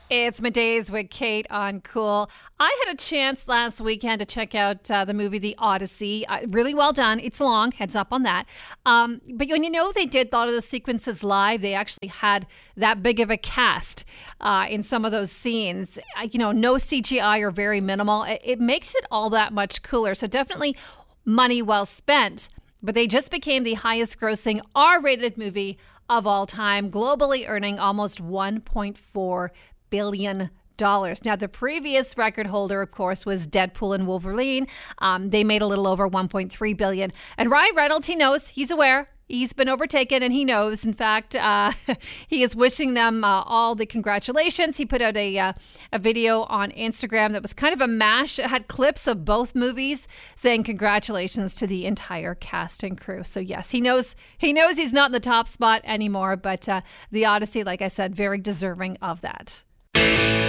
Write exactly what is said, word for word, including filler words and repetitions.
It's Middays with Kate on Cool. I had a chance last weekend to check out uh, the movie The Odyssey. Uh, really well done. It's long, heads up on that. Um, but when you know they did a lot of those sequences live, they actually had that big of a cast uh, in some of those scenes. Uh, you know, no C G I or very minimal. It, it makes it all that much cooler. So definitely money well spent. But they just became the highest grossing R-rated movie of all time, globally earning almost one point four billion dollars. Now, the previous record holder, of course, was Deadpool and Wolverine. Um, they made a little over one point three billion dollars. And Ryan Reynolds, he knows, he's aware. He's been overtaken and he knows. In fact, uh, he is wishing them uh, all the congratulations. He put out a uh, a video on Instagram that was kind of a mash. It had clips of both movies saying congratulations to the entire cast and crew. So yes, he knows he knows he's not in the top spot anymore, but uh, The Odyssey, like I said, very deserving of that.